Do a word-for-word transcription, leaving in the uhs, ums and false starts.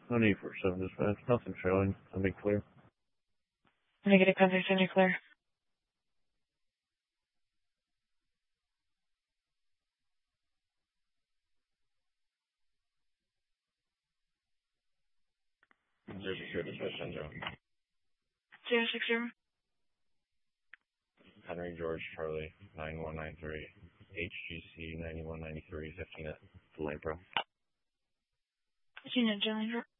No need for seven dispatch. Nothing showing. I'll be clear. Negative contact center clear. Zero secure dispatch ten zero. Zero six zero. Henry George Charlie nine one nine three. H G C ninety one ninety three fifteen at the Lane Pro. Unit Jellinger.